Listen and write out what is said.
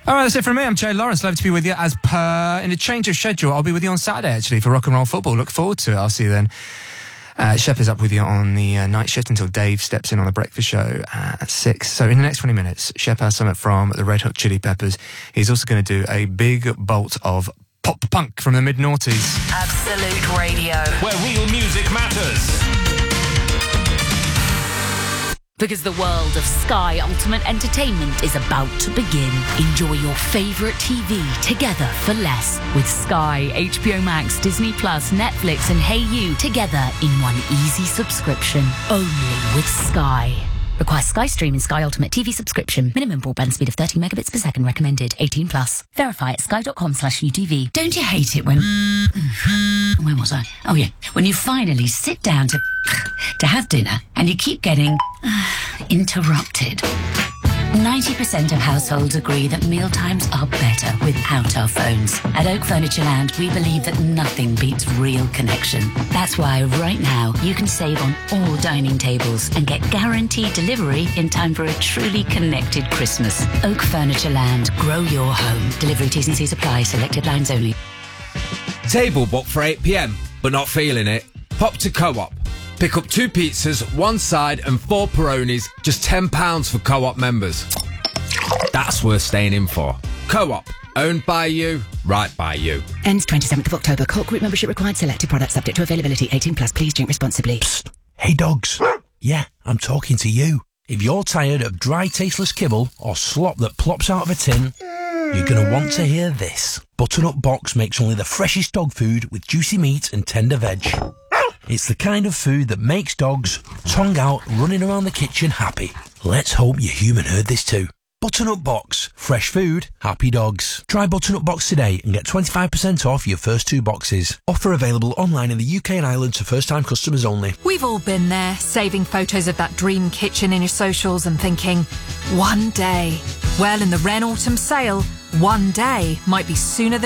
All right, that's it from me. I'm Jay Lawrence. Love to be with you as per. In a change of schedule, I'll be with you on Saturday, actually, for Rock and Roll Football. Look forward to it. I'll see you then. Shep is up with you on the night shift until Dave steps in on the breakfast show at 6. So in the next 20 minutes, Shep has something from the Red Hot Chili Peppers. He's also going to do a big bolt of pop punk from the mid-noughties. Absolute Radio. Where real music matters. Because the world of Sky Ultimate Entertainment is about to begin. Enjoy your favourite TV together for less. With Sky, HBO Max, Disney Plus, Netflix and Hey You together in one easy subscription. Only with Sky. Requires Sky Stream and Sky Ultimate TV subscription. Minimum broadband speed of 30 megabits per second recommended. 18 plus. Verify at sky.com/UTV. Don't you hate it when... Where was I? Oh yeah. When you finally sit down to have dinner and you keep getting interrupted. 90% of households agree that mealtimes are better without our phones. At Oak Furniture Land, we believe that nothing beats real connection. That's why right now you can save on all dining tables and get guaranteed delivery in time for a truly connected Christmas. Oak Furniture Land. Grow your home. Delivery T's and C's apply. Selected lines only. Table booked for 8 p.m, but not feeling it? Pop to Co-op. Pick up 2 pizzas, 1 side and 4 Peronis, just £10 for Co-op members. That's worth staying in for. Co-op, owned by you, right by you. Ends 27th of October. Co-op group membership required. Selected products subject to availability. 18 plus. Please drink responsibly. Psst. Hey dogs. Yeah, I'm talking to you. If you're tired of dry, tasteless kibble or slop that plops out of a tin, you're going to want to hear this. Butternut Box makes only the freshest dog food with juicy meat and tender veg. It's the kind of food that makes dogs, tongue out, running around the kitchen happy. Let's hope your human heard this too. Butternut Box. Fresh food, happy dogs. Try Butternut Box today and get 25% off your first 2 boxes. Offer available online in the UK and Ireland to first-time customers only. We've all been there, saving photos of that dream kitchen in your socials and thinking, one day. Well, in the Wren Autumn sale, one day might be sooner than